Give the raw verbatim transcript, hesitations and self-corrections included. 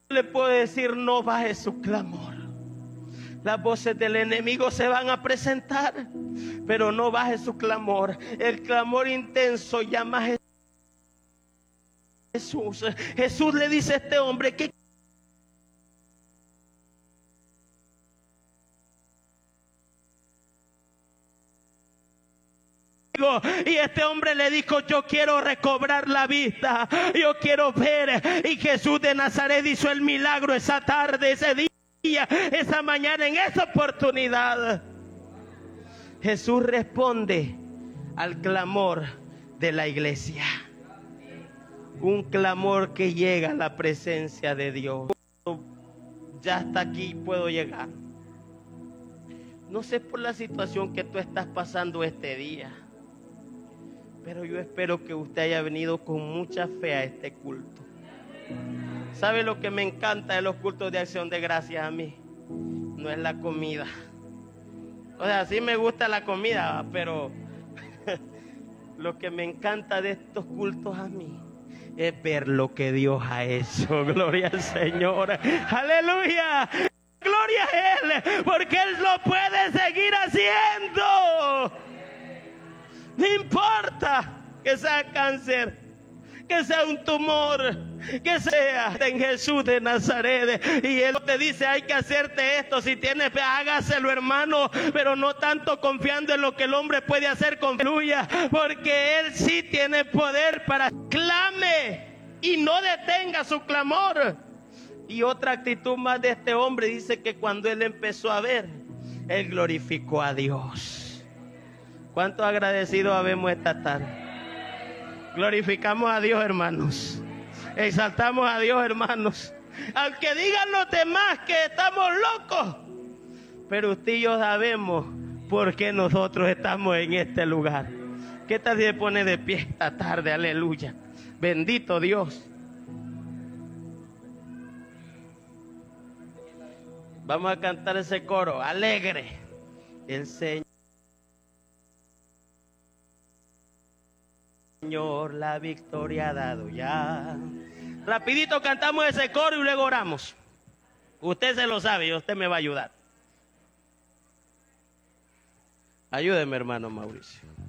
le puedo decir: no baje su clamor. Las voces del enemigo se van a presentar, pero no baje su clamor. El clamor intenso llama a Jesús. Jesús le dice a este hombre: ¿qué? Y este hombre le dijo: yo quiero recobrar la vista, yo quiero ver. Y Jesús de Nazaret hizo el milagro esa tarde, ese día, esa mañana, en esa oportunidad. Jesús responde al clamor de la iglesia, un clamor que llega a la presencia de Dios. Ya hasta aquí puedo llegar. No sé por la situación que tú estás pasando este día, pero yo espero que usted haya venido con mucha fe a este culto. ¿Sabe lo que me encanta de los cultos de acción de gracias a mí? No es la comida. O sea, sí me gusta la comida, pero lo que me encanta de estos cultos a mí es ver lo que Dios ha hecho. Gloria al Señor. Aleluya. Gloria a Él, porque Él lo puede seguir haciendo. No importa que sea cáncer, que sea un tumor, que sea en Jesús de Nazaret. Y Él te dice: hay que hacerte esto. Si tienes fe, hágaselo, hermano, pero no tanto confiando en lo que el hombre puede hacer con aleluya, porque Él sí tiene poder para clame y no detenga su clamor. Y otra actitud más de este hombre dice que cuando él empezó a ver, él glorificó a Dios. ¿Cuántos agradecidos habemos esta tarde? Glorificamos a Dios, hermanos. Exaltamos a Dios, hermanos. Aunque digan los demás que estamos locos, pero usted y yo sabemos por qué nosotros estamos en este lugar. ¿Qué tal si se pone de pie esta tarde? Aleluya. Bendito Dios. Vamos a cantar ese coro alegre. El Señor la victoria ha dado ya. Rapidito cantamos ese coro y luego oramos. Usted se lo sabe y usted me va a ayudar. Ayúdeme, hermano Mauricio.